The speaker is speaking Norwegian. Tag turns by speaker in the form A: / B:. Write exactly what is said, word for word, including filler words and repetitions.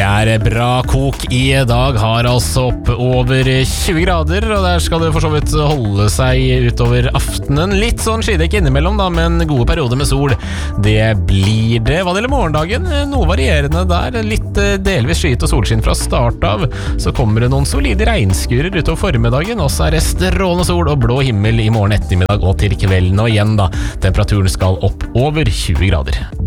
A: er bra kok i dag, har altså opp over tjue grader, og der skal det for så vidt holde seg utover aftenen. Litt sånn skydekk innimellom da, men gode perioder med sol, det blir det. Hva det gjelder morgendagen, noe varierende der, litt delvis skyet og solskinn fra start av, så kommer det noen solide regnskurer utover formiddagen, og så er det strålende sol og blå himmel i morgen ettermiddag og til kvelden, og igjen da, temperaturen skal opp over tjue grader.